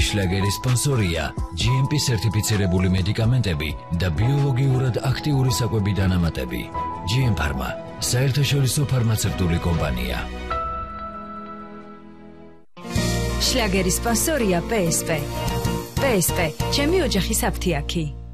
შლაგერის სპონსორია GMP სერტიფიცირებული მედიკამენტები და ბიოლოგიურად აქტიური საკვები დანამატები. GM Pharma, საერთაშორისო ფარმაცევტული კომპანია. შლაგერის სპონსორია PSP. PSP, ჩემი ოჯახის აფთიაქი.